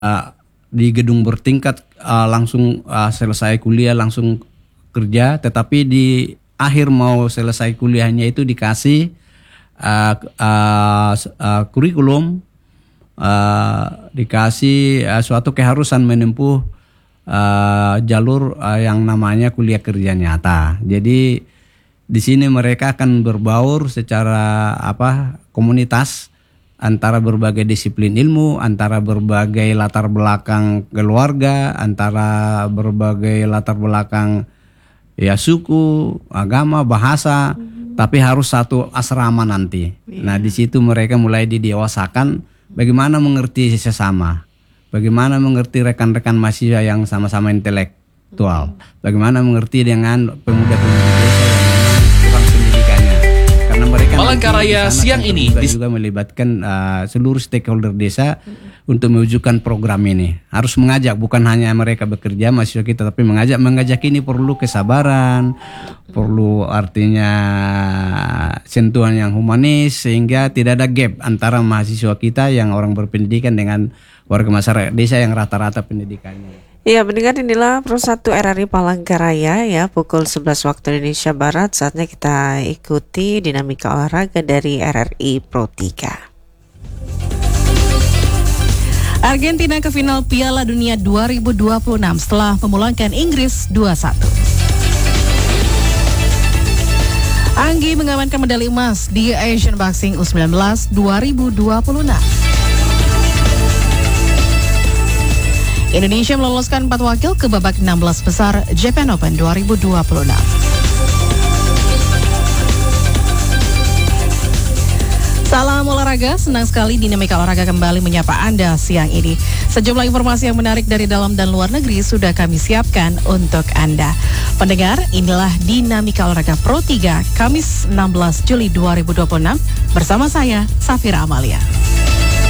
di gedung bertingkat langsung selesai kuliah langsung kerja, tetapi di akhir mau selesai kuliahnya itu dikasih kurikulum, dikasih suatu keharusan menempuh jalur yang namanya kuliah kerja nyata. Jadi di sini mereka akan berbaur secara komunitas antara berbagai disiplin ilmu, antara berbagai latar belakang keluarga, antara berbagai latar belakang suku, agama, bahasa, tapi harus satu asrama nanti. Nah, di situ mereka mulai didewasakan bagaimana mengerti sesama, bagaimana mengerti rekan-rekan mahasiswa yang sama-sama intelektual, bagaimana mengerti dengan pemuda-pemudi desa yang kurang pendidikannya. Karena mereka Palangkaraya siang ini juga melibatkan seluruh stakeholder desa untuk mewujudkan program ini. Harus mengajak, bukan hanya mereka bekerja mahasiswa kita, tapi mengajak ini perlu kesabaran, perlu artinya sentuhan yang humanis, sehingga tidak ada gap antara mahasiswa kita yang orang berpendidikan dengan warga masyarakat desa yang rata-rata pendidikannya. Ya, mendengar inilah Pro 1 RRI Palangkaraya ya, pukul 11 waktu Indonesia Barat. Saatnya kita ikuti dinamika olahraga dari RRI Pro 3. Argentina ke final Piala Dunia 2026 setelah memulangkan Inggris 2-1. Anggi mengamankan medali emas di Asian Boxing U19 2026. Indonesia meloloskan 4 wakil ke babak 16 besar Japan Open 2026. Salam olahraga, senang sekali Dinamika Olahraga kembali menyapa Anda siang ini. Sejumlah informasi yang menarik dari dalam dan luar negeri sudah kami siapkan untuk Anda. Pendengar, inilah Dinamika Olahraga Pro 3 Kamis 16 Juli 2026 bersama saya, Safira Amalia.